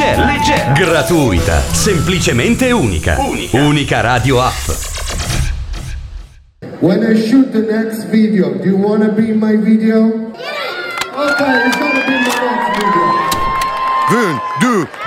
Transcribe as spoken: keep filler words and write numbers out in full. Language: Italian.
leggera, leggera, gratuita, semplicemente unica. Unica, unica radio app. When I shoot the next video, do you want to be in my video? Okay, it's gonna be my next video. Un, due,